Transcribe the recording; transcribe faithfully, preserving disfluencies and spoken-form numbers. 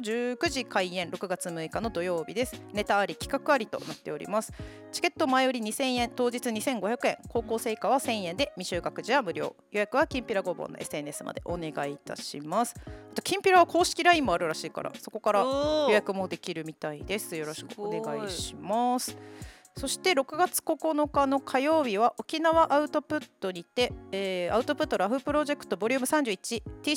じゅうくじ開演、ろくがつむいかの土曜日です。ネタあり企画ありとなっております。チケット前売りにせんえん、当日にせんごひゃくえん、高校生以下はせんえんで、未就学児は無料。予約はきんぴらごぼうの エスエヌエス までお願いいたします。あときんぴらは公式 ライン もあるらしいから、そこから予約もできるみたいです。よろしくお願いします。そしてろくがつここのかの火曜日は沖縄アウトプットにて、えー、アウトプットラフプロジェクトボリュームさんじゅういち T